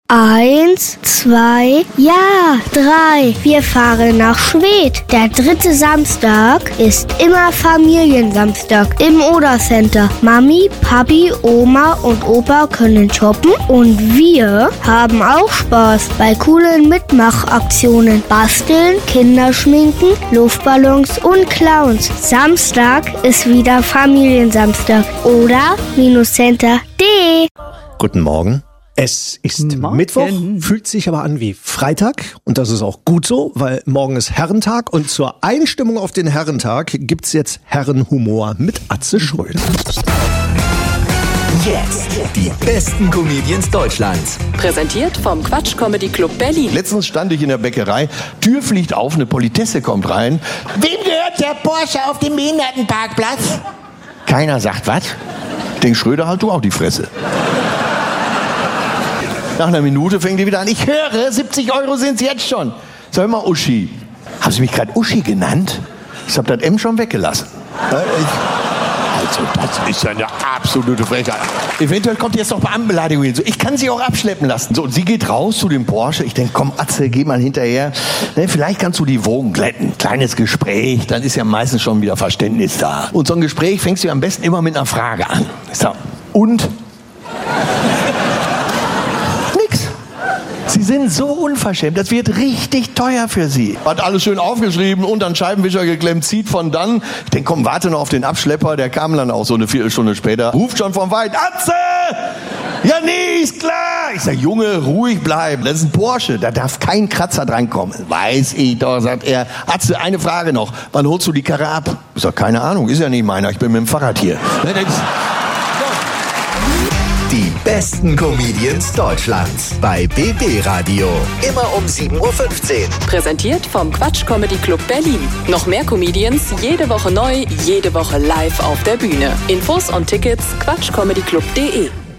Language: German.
1, 2, ja, 3. Wir fahren nach Schwedt. Der 3. Samstag ist immer Familiensamstag im Oder-Center. Mami, Papi, Oma und Opa können shoppen und wir haben auch Spaß bei coolen Mitmachaktionen. Basteln, Kinderschminken, Luftballons und Clowns. Samstag ist wieder Familiensamstag. Oder-center.de. Guten Morgen. Es ist Mittwoch, fühlt sich aber an wie Freitag und das ist auch gut so, weil morgen ist Herrentag und zur Einstimmung auf den Herrentag gibt's jetzt Herrenhumor mit Atze Schröder. Jetzt die besten Comedians Deutschlands. Präsentiert vom Quatsch Comedy Club Berlin. Letztens stand ich in der Bäckerei, Tür fliegt auf, eine Politesse kommt rein. Wem gehört der Porsche auf dem Behindertenparkplatz? Keiner sagt was. Denk Schröder, halt du auch die Fresse. Nach einer Minute fängt die wieder an. Ich höre, 70 € sind's jetzt schon. Sag mal, Uschi. Haben Sie mich gerade Uschi genannt? Ich hab das M schon weggelassen. Also, das ist ja eine absolute Frechheit. Eventuell kommt jetzt noch Beamtenbeleidigung hin. So, ich kann sie auch abschleppen lassen. So, und sie geht raus zu dem Porsche. Ich denke, komm, Atze, geh mal hinterher. Ne, vielleicht kannst du die Wogen glätten. Kleines Gespräch, dann ist ja meistens schon wieder Verständnis da. Und so ein Gespräch fängst du am besten immer mit einer Frage an. So, und? Sie sind so unverschämt, das wird richtig teuer für Sie. Hat alles schön aufgeschrieben und an Scheibenwischer geklemmt, zieht von dann. Ich denke, komm, warte noch auf den Abschlepper, der kam dann auch so eine Viertelstunde später. Ruft schon vom Weit, Atze! Ja, nee, ist klar. Ich sag, Junge, ruhig bleiben, das ist ein Porsche, da darf kein Kratzer drankommen. Weiß ich doch, sagt er. Atze, eine Frage noch, wann holst du die Karre ab? Ich sag, keine Ahnung, ist ja nicht meiner, ich bin mit dem Fahrrad hier. Die besten Comedians Deutschlands bei BB Radio. Immer um 7:15 Uhr. Präsentiert vom Quatsch Comedy Club Berlin. Noch mehr Comedians, jede Woche neu, jede Woche live auf der Bühne. Infos und Tickets quatschcomedyclub.de.